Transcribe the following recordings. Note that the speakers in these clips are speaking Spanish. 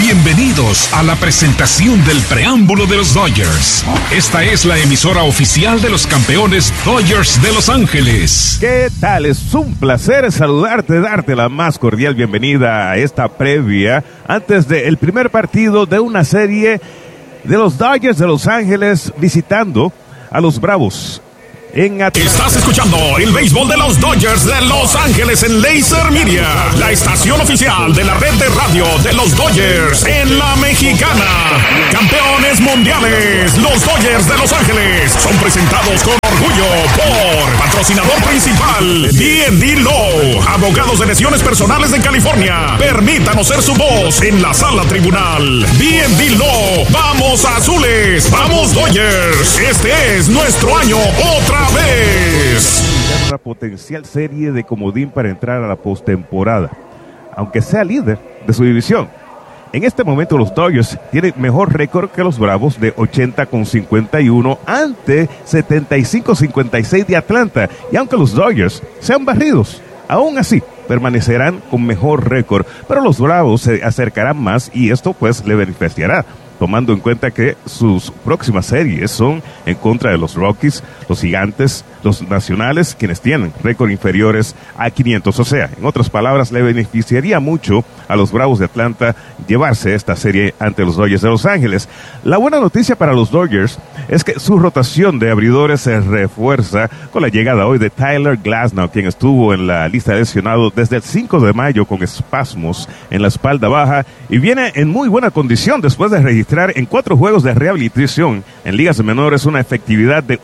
Bienvenidos a la presentación del preámbulo de los Dodgers. Esta es la emisora oficial de los campeones Dodgers de Los Ángeles. ¿Qué tal? Es un placer saludarte, darte la más cordial bienvenida a esta previa antes del primer partido de una serie de los Dodgers de Los Ángeles visitando a los Bravos. Estás escuchando el béisbol de los Dodgers de Los Ángeles en Laser Media, la estación oficial de la red de radio de los Dodgers en la Mexicana. Campeones mundiales, los Dodgers de Los Ángeles son presentados con orgullo por patrocinador principal D&D Law, abogados de lesiones personales en California. Permítanos ser su voz en la sala tribunal. D&D Law, vamos azules, vamos Dodgers. Este es nuestro año otra vez. Una potencial serie de comodín para entrar a la postemporada, aunque sea líder de su división. En este momento los Dodgers tienen mejor récord que los Bravos de 80-51 ante 75-56 de Atlanta. Y aunque los Dodgers sean barridos, aún así permanecerán con mejor récord, pero los Bravos se acercarán más y esto pues le beneficiará, tomando en cuenta que sus próximas series son en contra de los Rockies, los Gigantes, los Nacionales, quienes tienen récord inferiores a 500. O sea, en otras palabras, le beneficiaría mucho a los Bravos de Atlanta llevarse esta serie ante los Dodgers de Los Ángeles. La buena noticia para los Dodgers es que su rotación de abridores se refuerza con la llegada hoy de Tyler Glasnow, quien estuvo en la lista de lesionados desde el 5 de mayo con espasmos en la espalda baja y viene en muy buena condición después de registrar en 4 juegos de rehabilitación en ligas menores una efectividad de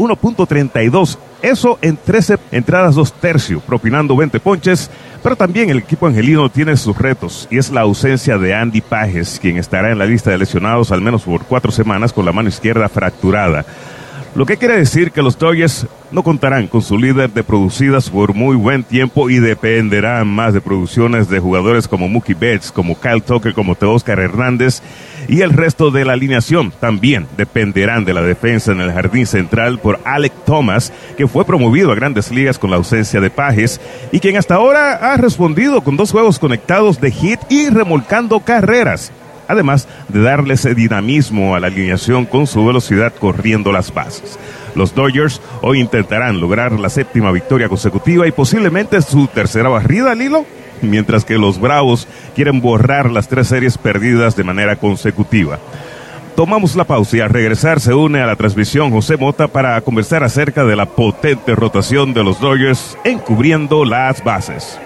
1.32, eso en 13 entradas 2/3, propinando 20 ponches, pero también el equipo angelino tiene sus retos y es la ausencia de Andy Pages, quien estará en la lista de lesionados al menos por 4 semanas con la mano izquierda fracturada. Lo que quiere decir que los Dodgers no contarán con su líder de producidas por muy buen tiempo y dependerán más de producciones de jugadores como Mookie Betts, como Kyle Tucker, como Teóscar Hernández, y el resto de la alineación también dependerán de la defensa en el jardín central por Alek Thomas, que fue promovido a Grandes Ligas con la ausencia de Pages y quien hasta ahora ha respondido con 2 juegos conectados de hit y remolcando carreras, además de darle ese dinamismo a la alineación con su velocidad corriendo las bases. Los Dodgers hoy intentarán lograr la 7ª victoria consecutiva y posiblemente su tercera barrida al hilo, mientras que los Bravos quieren borrar las 3 series perdidas de manera consecutiva. Tomamos la pausa y al regresar se une a la transmisión José Mota para conversar acerca de la potente rotación de los Dodgers encubriendo las bases.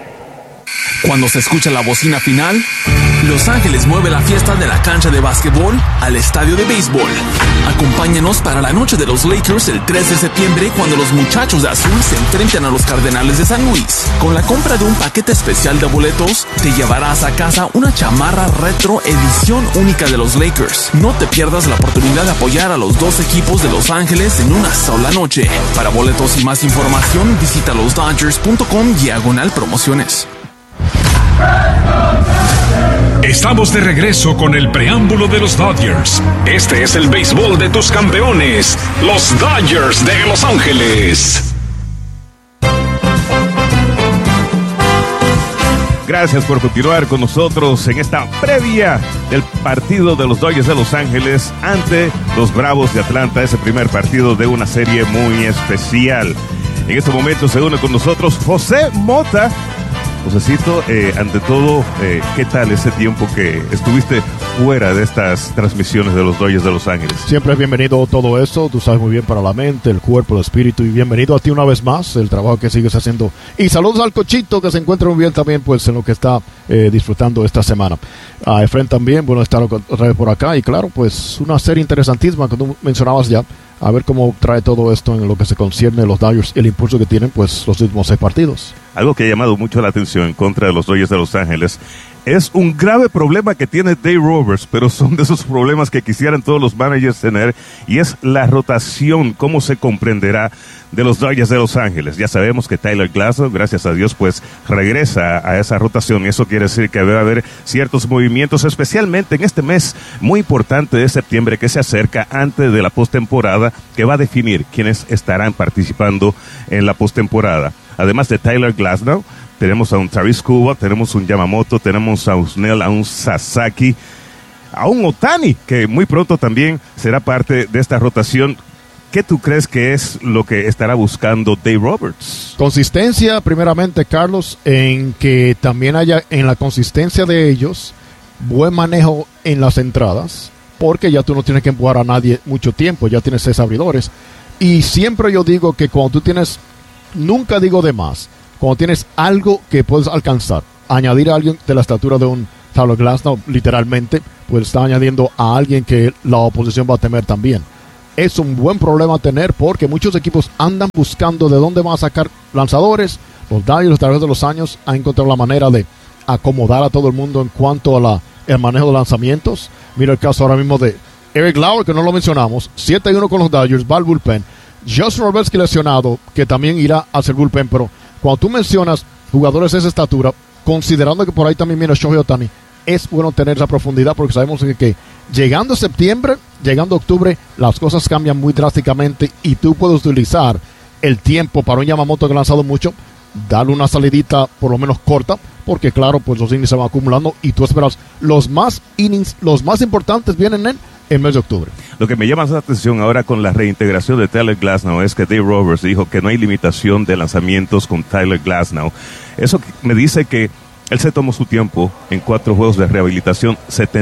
Cuando se escucha la bocina final, Los Ángeles mueve la fiesta de la cancha de básquetbol al estadio de béisbol. Acompáñanos para la noche de los Lakers el 3 de septiembre cuando los muchachos de azul se enfrenten a los Cardenales de San Luis. Con la compra de un paquete especial de boletos, te llevarás a casa una chamarra retro edición única de los Lakers. No te pierdas la oportunidad de apoyar a los 2 equipos de Los Ángeles en una sola noche. Para boletos y más información, visita losdodgers.com/promociones. Estamos de regreso con el preámbulo de los Dodgers. Este es el béisbol de tus campeones, los Dodgers de Los Ángeles. Gracias por continuar con nosotros en esta previa del partido de los Dodgers de Los Ángeles ante los Bravos de Atlanta, ese primer partido de una serie muy especial. En este momento se une con nosotros José Mota. Josecito, ante todo, ¿qué tal ese tiempo que estuviste fuera de estas transmisiones de los Dodgers de Los Ángeles? Siempre es bienvenido todo eso, tú sabes muy bien, para la mente, el cuerpo, el espíritu, y bienvenido a ti una vez más, el trabajo que sigues haciendo. Y saludos al Cochito, que se encuentra muy bien también, pues, en lo que está disfrutando esta semana. A Efren también, bueno, estar otra vez por acá, y claro, pues, una serie interesantísima que tú mencionabas ya. A ver cómo trae todo esto en lo que se concierne a los Dodgers y el impulso que tienen, pues, los últimos 6 partidos. Algo que ha llamado mucho la atención en contra de los Dodgers de Los Ángeles es un grave problema que tiene Dave Roberts, pero son de esos problemas que quisieran todos los managers tener, y es la rotación, cómo se comprenderá, de los Dodgers de Los Ángeles. Ya sabemos que Tyler Glasnow, gracias a Dios, pues regresa a esa rotación, y eso quiere decir que debe haber ciertos movimientos, especialmente en este mes muy importante de septiembre que se acerca antes de la postemporada, que va a definir quiénes estarán participando en la postemporada. Además de Tyler Glasnow, tenemos a un Taris Cuba, tenemos un Yamamoto, tenemos a un Snell, a un Sasaki. a un Ohtani, que muy pronto también será parte de esta rotación. ¿Qué tú crees que es lo que estará buscando Dave Roberts? Consistencia, primeramente, Carlos, en que también haya en la consistencia de ellos buen manejo en las entradas, porque ya tú no tienes que empujar a nadie mucho tiempo, ya tienes 6 abridores. Y siempre yo digo que cuando tú tienes, nunca digo de más, cuando tienes algo que puedes alcanzar, añadir a alguien de la estatura de un Tyler Glasnow, literalmente, pues está añadiendo a alguien que la oposición va a temer también. Es un buen problema tener porque muchos equipos andan buscando de dónde van a sacar lanzadores. Los Dodgers a través de los años han encontrado la manera de acomodar a todo el mundo en cuanto a el manejo de lanzamientos. Mira el caso ahora mismo de Eric Lauer, que no lo mencionamos, 7-1 con los Dodgers, va al bullpen. Justin Robinski lesionado, que también irá hacia el bullpen, pero cuando tú mencionas jugadores de esa estatura, considerando que por ahí también viene Shohei Ohtani, es bueno tener esa profundidad porque sabemos que llegando a septiembre, llegando a octubre, las cosas cambian muy drásticamente y tú puedes utilizar el tiempo para un Yamamoto que ha lanzado mucho, darle una salidita por lo menos corta, porque claro, pues los innings se van acumulando y tú esperas los más innings, los más importantes vienen en el mes de octubre. Lo que me llama la atención ahora con la reintegración de Tyler Glasnow es que Dave Roberts dijo que no hay limitación de lanzamientos con Tyler Glasnow. Eso me dice que él se tomó su tiempo en 4 juegos de rehabilitación.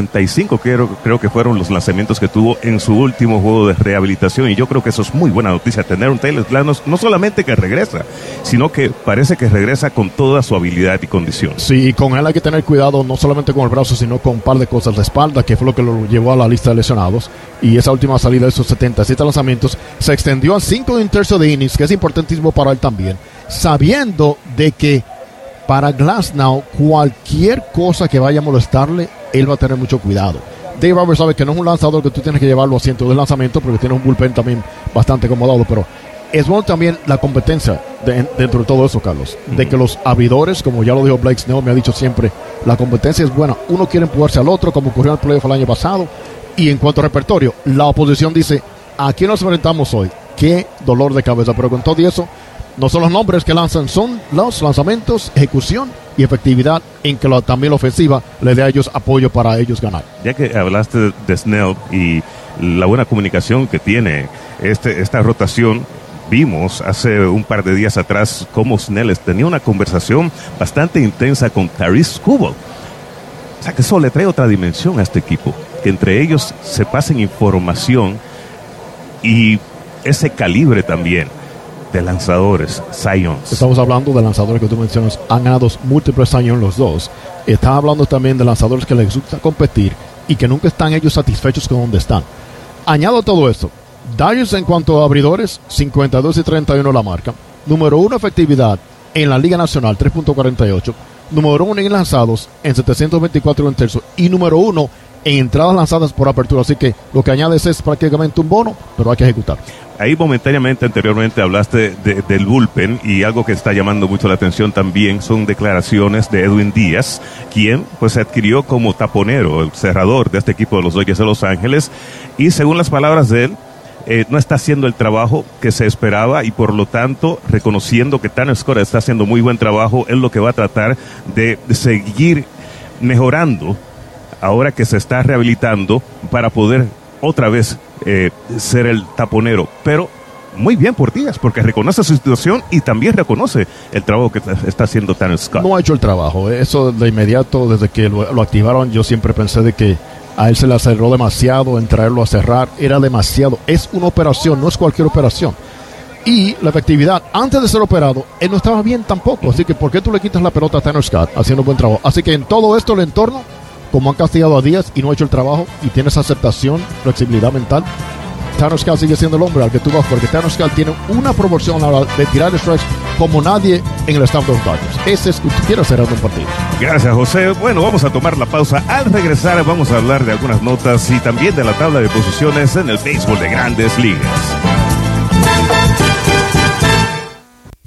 75 creo que fueron los lanzamientos que tuvo en su último juego de rehabilitación. Y yo creo que eso es muy buena noticia, tener un Tyler Glasnow no solamente que regresa, sino que parece que regresa con toda su habilidad y condición. Sí, y con él hay que tener cuidado no solamente con el brazo, sino con un par de cosas. La espalda, que fue lo que lo llevó a la lista de lesionados. Y esa última salida de esos 77 lanzamientos se extendió a 5 1/3 de innings, que es importantísimo para él también. Sabiendo de que para Glasnow, cualquier cosa que vaya a molestarle, él va a tener mucho cuidado. Dave Roberts sabe que no es un lanzador que tú tienes que llevarlo a cientos de lanzamientos porque tiene un bullpen también bastante acomodado, pero es bueno también la competencia dentro de todo eso, Carlos. De que los abridores, como ya lo dijo Blake Snell, me ha dicho siempre, la competencia es buena. Uno quiere empujarse al otro, como ocurrió en el playoff el año pasado. Y en cuanto a repertorio, la oposición dice, ¿a quién nos enfrentamos hoy? Qué dolor de cabeza, pero con todo y eso, no son los nombres que lanzan, son los lanzamientos, ejecución y efectividad en que también la ofensiva le dé a ellos apoyo para ellos ganar. Ya que hablaste de Snell y la buena comunicación que tiene esta rotación, vimos hace un par de días atrás cómo Snell tenía una conversación bastante intensa con Taris Skubal. O sea que eso le trae otra dimensión a este equipo, que entre ellos se pasen información y ese calibre también de lanzadores, Cy Youngs. Estamos hablando de lanzadores que tú mencionas, han ganado múltiples Cy Young los dos. Estás hablando también de lanzadores que les gusta competir y que nunca están ellos satisfechos con donde están. Añado todo esto. Dodgers en cuanto a abridores, 52-31 la marca. Número 1 efectividad en la Liga Nacional, 3.48. Número 1 en lanzados, en 724 1/3. Y número 1 en entradas lanzadas por apertura. Así que lo que añades es prácticamente un bono, pero hay que ejecutar. Ahí momentáneamente, anteriormente, hablaste del bullpen, y algo que está llamando mucho la atención también son declaraciones de Edwin Díaz, quien pues se adquirió como taponero, el cerrador de este equipo de los Dodgers de Los Ángeles, y según las palabras de él, no está haciendo el trabajo que se esperaba, y por lo tanto, reconociendo que Tanner Scott está haciendo muy buen trabajo, es lo que va a tratar de seguir mejorando ahora que se está rehabilitando para poder otra vez ser el taponero. Pero muy bien por Díaz, porque reconoce su situación y también reconoce el trabajo que está haciendo Tanner Scott. No ha hecho el trabajo, eso de inmediato, desde que lo activaron, yo siempre pensé de que a él se le aceleró demasiado en traerlo a cerrar, era demasiado. Es una operación, no es cualquier operación. Y la efectividad, antes de ser operado, él no estaba bien tampoco. Así que, ¿por qué tú le quitas la pelota a Tanner Scott haciendo buen trabajo? Así que en todo esto, el entorno, como han castigado a Díaz y no ha hecho el trabajo, y tiene esa aceptación, flexibilidad mental, Tanner Scott sigue siendo el hombre al que tú vas, porque Tanner Scott tiene una proporción a la hora de tirar strikes como nadie en el staff de los Dodgers. Ese es que tú quieres cerrar un partido. Gracias, José. Bueno, vamos a tomar la pausa. Al regresar vamos a hablar de algunas notas y también de la tabla de posiciones en el béisbol de Grandes Ligas.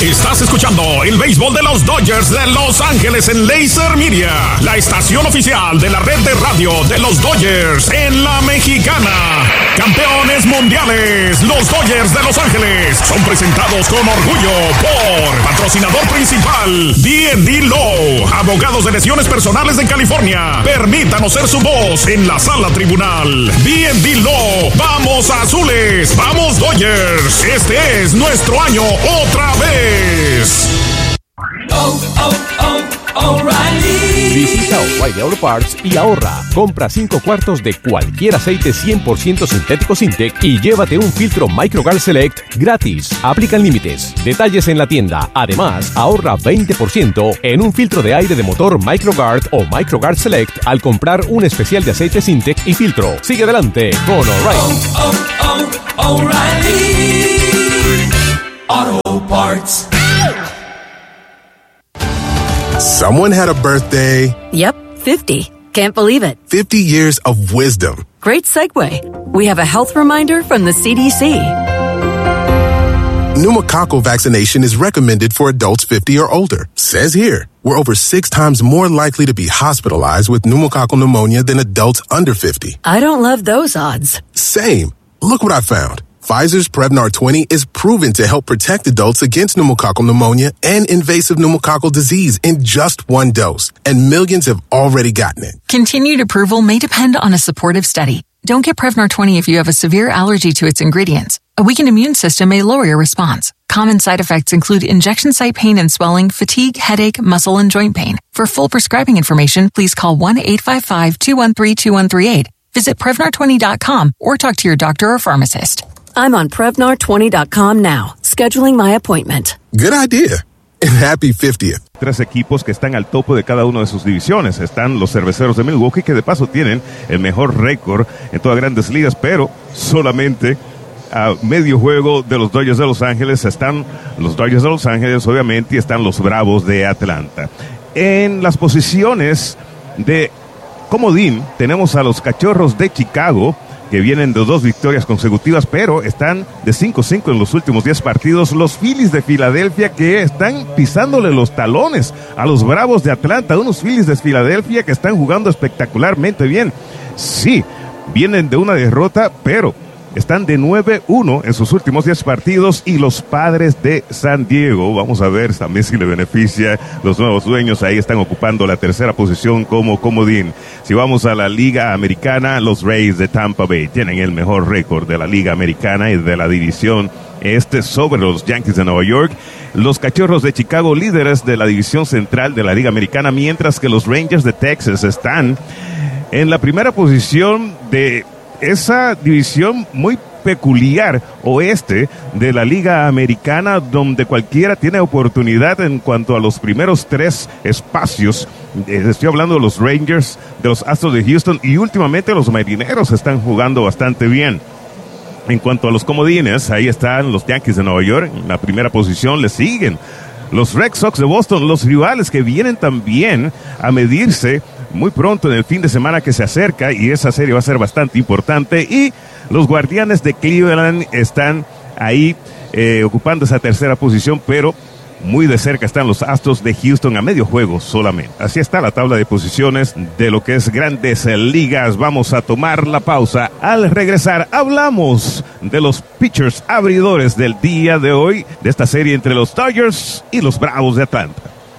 Estás escuchando el béisbol de los Dodgers de Los Ángeles en Laser Media, la estación oficial de la red de radio de los Dodgers en la Mexicana. Campeones mundiales, los Dodgers de Los Ángeles son presentados con orgullo por patrocinador principal D&D Law, abogados de lesiones personales en California. Permítanos ser su voz en la sala tribunal. D&D Law, vamos azules, vamos Dodgers. Este es nuestro año otra vez. O'Reilly. Visita O'Reilly Auto Parts y ahorra. Compra 5 cuartos de cualquier aceite 100% sintético Syntec y llévate un filtro Microguard Select gratis. Aplican límites. Detalles en la tienda. Además, ahorra 20% en un filtro de aire de motor Microguard o Microguard Select al comprar un especial de aceite Syntec y filtro. Sigue adelante con O'Reilly. O'Reilly Auto Parts. Someone had a birthday. Yep, 50. Can't believe it. 50 years of wisdom. Great segue. We have a health reminder from the CDC. Pneumococcal vaccination is recommended for adults 50 or older. Says here, we're over 6 times more likely to be hospitalized with pneumococcal pneumonia than adults under 50. I don't love those odds. Same. Look what I found. Pfizer's Prevnar 20 is proven to help protect adults against pneumococcal pneumonia and invasive pneumococcal disease in just 1 dose, and millions have already gotten it. Continued approval may depend on a supportive study. Don't get Prevnar 20 if you have a severe allergy to its ingredients. A weakened immune system may lower your response. Common side effects include injection site pain and swelling, fatigue, headache, muscle, and joint pain. For full prescribing information, please call 1-855-213-2138. Visit Prevnar20.com or talk to your doctor or pharmacist. I'm on Prevnar20.com now, scheduling my appointment. Good idea. And happy 50th. 3 equipos que están al tope de cada una de sus divisiones. Están los Cerveceros de Milwaukee, que de paso tienen el mejor récord en todas Grandes Ligas, pero solamente a medio juego de los Dodgers de Los Ángeles. Están los Dodgers de Los Ángeles, obviamente, y están los Bravos de Atlanta. En las posiciones de comodín tenemos a los Cachorros de Chicago, que vienen de 2 victorias consecutivas, pero están de 5-5 en los últimos 10 partidos. Los Phillies de Filadelfia, que están pisándole los talones a los Bravos de Atlanta. Unos Phillies de Filadelfia que están jugando espectacularmente bien. Sí, vienen de una derrota, pero están de 9-1 en sus últimos 10 partidos. Y los Padres de San Diego, vamos a ver también si le beneficia los nuevos dueños. Ahí están ocupando la 3ª posición como comodín. Si vamos a la Liga Americana, los Rays de Tampa Bay tienen el mejor récord de la Liga Americana y de la división sobre los Yankees de Nueva York. Los Cachorros de Chicago, líderes de la división central de la Liga Americana, mientras que los Rangers de Texas están en la primera posición de esa división muy peculiar oeste de la Liga Americana, donde cualquiera tiene oportunidad en cuanto a los primeros 3 espacios. Estoy hablando de los Rangers, de los Astros de Houston, y últimamente los Marineros están jugando bastante bien. En cuanto a los comodines, ahí están los Yankees de Nueva York en la primera posición. Le siguen los Red Sox de Boston, los rivales que vienen también a medirse muy pronto en el fin de semana que se acerca, y esa serie va a ser bastante importante. Y los Guardianes de Cleveland están ahí ocupando esa 3ª posición, pero muy de cerca están los Astros de Houston a medio juego solamente. Así está la tabla de posiciones de lo que es Grandes Ligas. Vamos a tomar la pausa. Al regresar hablamos de los pitchers abridores del día de hoy, de esta serie entre los Dodgers y los Bravos de Atlanta.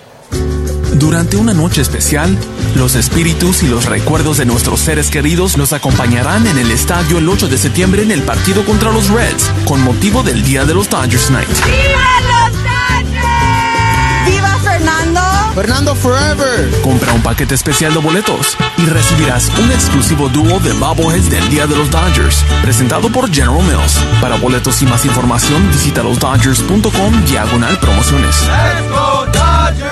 Durante una noche especial, los espíritus y los recuerdos de nuestros seres queridos nos acompañarán en el estadio el 8 de septiembre en el partido contra los Reds, con motivo del Día de los Dodgers Night. ¡Viva los Dodgers! ¡Viva Fernando! ¡Fernando Forever! Compra un paquete especial de boletos y recibirás un exclusivo dúo de bobbleheads del Día de los Dodgers, presentado por General Mills. Para boletos y más información, visita losdodgers.com/promociones. Let's go Dodgers!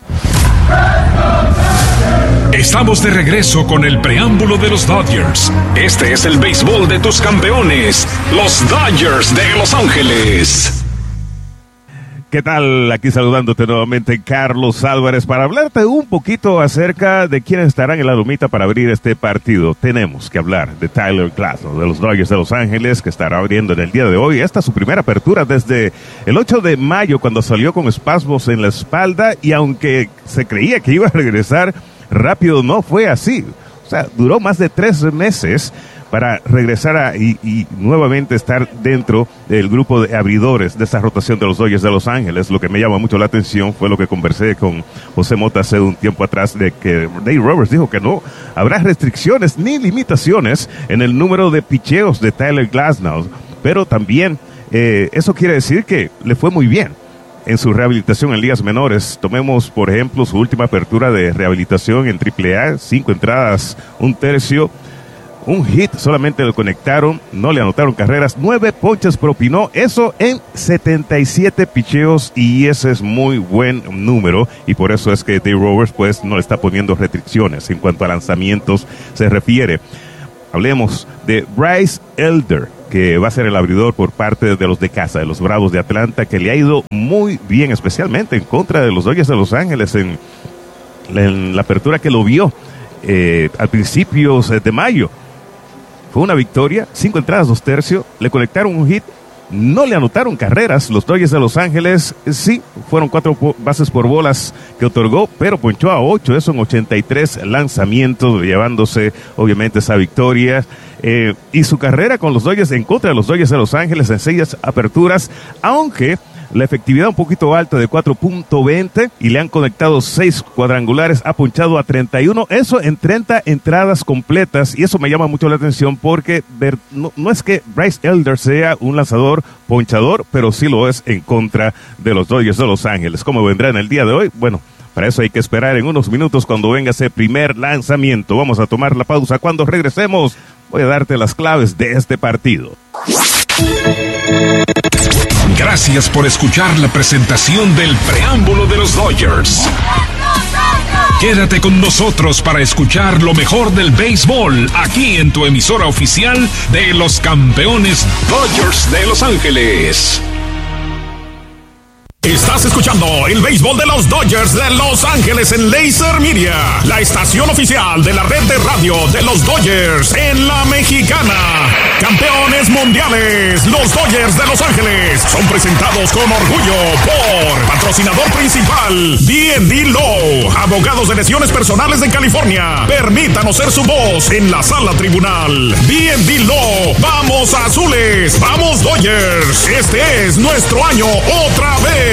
Estamos de regreso con el preámbulo de los Dodgers. Este es el béisbol de tus campeones, los Dodgers de Los Ángeles. ¿Qué tal? Aquí saludándote nuevamente, Carlos Álvarez, para hablarte un poquito acerca de quiénes estarán en la lomita para abrir este partido. Tenemos que hablar de Tyler Glasnow, de los Dodgers de Los Ángeles, que estará abriendo en el día de hoy. Esta es su primera apertura desde el 8 de mayo, cuando salió con espasmos en la espalda, y aunque se creía que iba a regresar rápido, no fue así. O sea, duró más de 3 meses para regresar y nuevamente estar dentro del grupo de abridores de esa rotación de los Dodgers de Los Ángeles. Lo que me llama mucho la atención fue lo que conversé con José Mota hace un tiempo atrás, de que Dave Roberts dijo que no habrá restricciones ni limitaciones en el número de picheos de Tyler Glasnow, pero también eso quiere decir que le fue muy bien en su rehabilitación en ligas menores. Tomemos, por ejemplo, su última apertura de rehabilitación en AAA, 5 entradas, 1/3, un hit, solamente lo conectaron, no le anotaron carreras, 9 ponches propinó, eso en 77 picheos, y ese es muy buen número, y por eso es que Dave Roberts pues no le está poniendo restricciones en cuanto a lanzamientos se refiere. Hablemos de Bryce Elder, que va a ser el abridor por parte de los de casa, de los Bravos de Atlanta, que le ha ido muy bien, especialmente en contra de los Dodgers de Los Ángeles en la apertura que lo vio al principios de mayo. Fue una victoria, 5 entradas, 2/3, le conectaron un hit, no le anotaron carreras. Los Dodgers de Los Ángeles, sí, fueron 4 bases por bolas que otorgó, pero ponchó a 8, eso en 83 lanzamientos, llevándose obviamente esa victoria. Y su carrera con los Dodgers, en contra de los Dodgers de Los Ángeles, en 6 aperturas, aunque la efectividad un poquito alta de 4.20, y le han conectado 6 cuadrangulares, ha ponchado a 31, eso en 30 entradas completas, y eso me llama mucho la atención porque no es que Bryce Elder sea un lanzador ponchador, pero sí lo es en contra de los Dodgers de Los Ángeles. ¿Cómo vendrá en el día de hoy? Bueno, para eso hay que esperar en unos minutos cuando venga ese primer lanzamiento. Vamos a tomar la pausa. Cuando regresemos, voy a darte las claves de este partido. Gracias por escuchar la presentación del preámbulo de los Dodgers. Quédate con nosotros para escuchar lo mejor del béisbol aquí en tu emisora oficial de los campeones Dodgers de Los Ángeles. Estás escuchando el béisbol de los Dodgers de Los Ángeles en Laser Media, la estación oficial de la red de radio de los Dodgers en la Mexicana. Campeones mundiales, los Dodgers de Los Ángeles son presentados con orgullo por patrocinador principal D&D Law, abogados de lesiones personales en California. Permítanos ser su voz en la sala tribunal. D&D Law, vamos azules, vamos Dodgers. Este es nuestro año otra vez.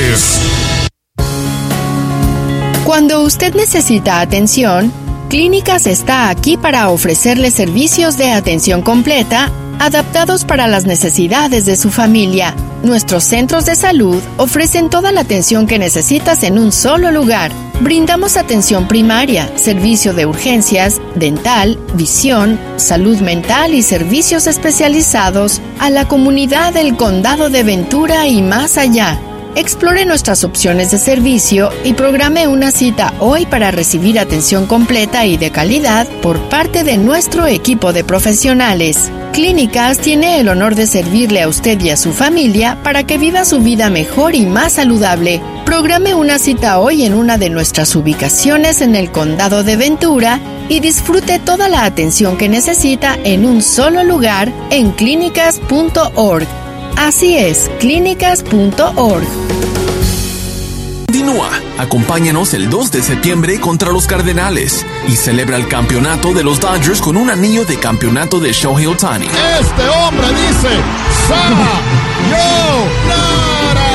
Cuando usted necesita atención, Clínicas está aquí para ofrecerle servicios de atención completa, adaptados para las necesidades de su familia. Nuestros centros de salud ofrecen toda la atención que necesitas en un solo lugar. Brindamos atención primaria, servicio de urgencias, dental, visión, salud mental y servicios especializados a la comunidad del Condado de Ventura y más allá. Explore nuestras opciones de servicio y programe una cita hoy para recibir atención completa y de calidad por parte de nuestro equipo de profesionales. Clínicas tiene el honor de servirle a usted y a su familia para que viva su vida mejor y más saludable. Programe una cita hoy en una de nuestras ubicaciones en el Condado de Ventura y disfrute toda la atención que necesita en un solo lugar en clínicas.org. Así es, clínicas.org. Continúa. Acompáñanos el 2 de septiembre contra los Cardenales y celebra el campeonato de los Dodgers con un anillo de campeonato de Shohei Ohtani. Este hombre dice ¡Sayonara!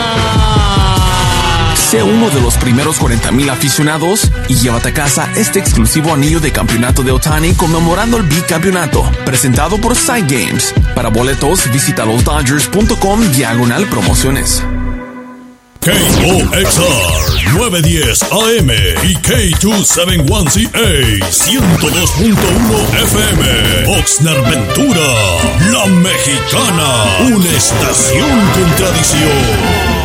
Sé uno de los primeros 40,000 aficionados y llévate a casa este exclusivo anillo de campeonato de Ohtani conmemorando el bicampeonato, presentado por Side Games. Para boletos, visita losdodgers.com/promociones. KOXR 910 AM y K271CA 102.1 FM Oxnard Ventura, La Mexicana, una estación con tradición.